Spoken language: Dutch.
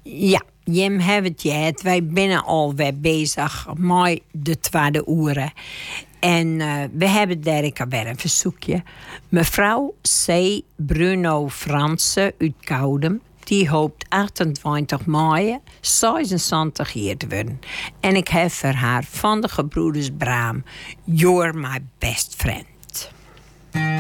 Ja, Jim heeft het. Wij zijn alweer bezig met de tweede uren. En we hebben daar weer een verzoekje. Mevrouw C. Bruno Fransen uit Koudem. Die hoopt 28 mei 76 jaar te worden. En ik heb voor haar van de gebroeders Braam... You're my best friend.